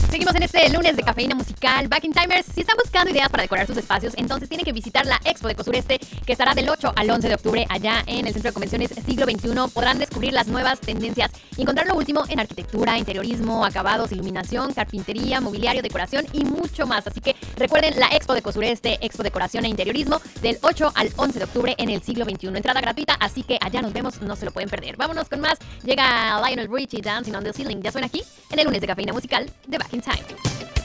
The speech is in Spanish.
Seguimos en este lunes de cafeína musical. Back in Timers, si están buscando ideas para decorar sus espacios, entonces tienen que visitar la Expo de Ecosureste, que estará del 8 al 11 de octubre allá en el Centro de Convenciones Siglo XXI. Podrán descubrir las nuevas tendencias y encontrar lo último en arquitectura, interiorismo, acabados, iluminación, carpintería, mobiliario, decoración y mucho más. Así que recuerden la Expo de Ecosureste, Expo Decoración e Interiorismo, del 8 al 11 de octubre en el Siglo XXI. Entrada gratuita, así que allá nos vemos, no se lo pueden perder. Vámonos con más. Llega Lionel Richie, Dancing on the Ceiling. Ya suena aquí en el lunes de cafeína musical de Back in Time.